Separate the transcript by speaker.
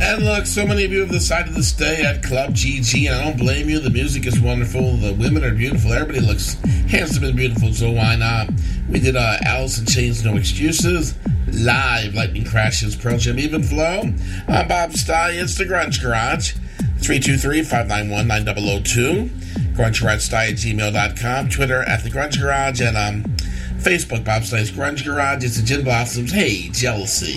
Speaker 1: And look, so many of you have decided to stay at Club GG, and I don't blame you. The music is wonderful. The women are beautiful. Everybody looks handsome and beautiful, so why not? We did Alice in Chains, No Excuses, live, Lightning Crashes, Pearl Jam, Even Flow. I'm Bob Stein. It's the Grunge Garage. 323-591-9002. GrungeGarageSty@gmail.com. Twitter at the Grunge Garage. And Facebook, Bob Stein's Grunge Garage. It's the Gin Blossoms. Hey, jealousy.